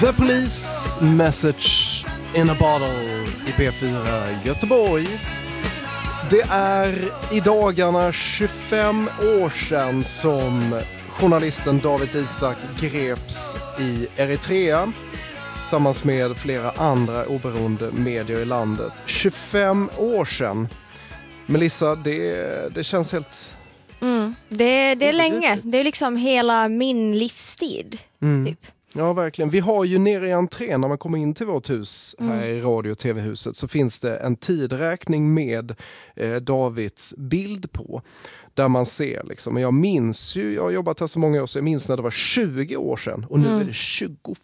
The Police Message in a Bottle i P4 Göteborg. Det är i dagarna 25 år sedan som journalisten Dawit Isaak greps i Eritrea tillsammans med flera andra oberoende medier i landet. 25 år sedan. Melissa, det känns helt... Det är länge. Det är liksom hela min livstid. Typ. Ja, verkligen. Vi har ju nere i entrén när man kommer in till vårt hus här i radio- och tv-huset så finns det en tidräkning med Davids bild på. Där man ser liksom, jag minns ju, jag har jobbat här så många år så jag minns när det var 20 år sedan och nu är det 25.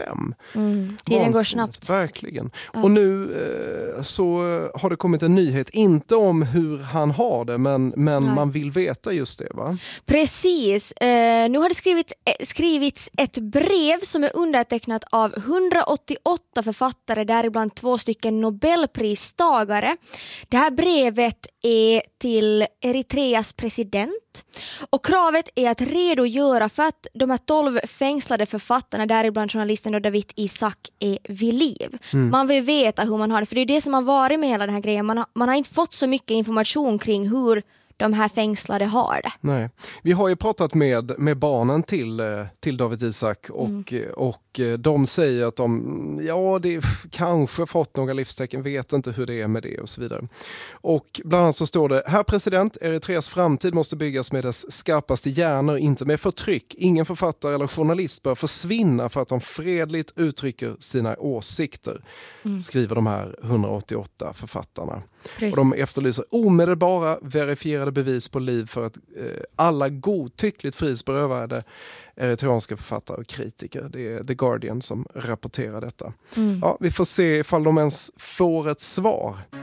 Tiden går snabbt. Verkligen. Och nu så har det kommit en nyhet, inte om hur han har det, men man vill veta just det, va? Precis. Nu har det skrivits ett brev som är undertecknat av 188 författare, däribland 2 stycken Nobelpristagare. Det här brevet är till Eritreas president och kravet är att redogöra för att de här 12 fängslade författarna, däribland journalisten Dawit Isaak, är vid liv. Man vill veta hur man har det, för det är det som har varit med hela den här grejen. Man har inte fått så mycket information kring hur de här fängslade har det. Nej. Vi har ju pratat med barnen till Dawit Isaak och de säger att det kanske fått några livstecken, vet inte hur det är med det och så vidare. Och bland annat så står det: Herr president, Eritreas framtid måste byggas med dess skarpaste hjärnor, inte med förtryck. Ingen författare eller journalist bör försvinna för att de fredligt uttrycker sina åsikter, skriver de här 188 författarna. Precis. Och de efterlyser omedelbara verifierade bevis på liv för att alla godtyckligt frihetsberövade eritreanska författare och kritiker. Det är The Guardian som rapporterar detta. Ja, vi får se ifall de ens får ett svar.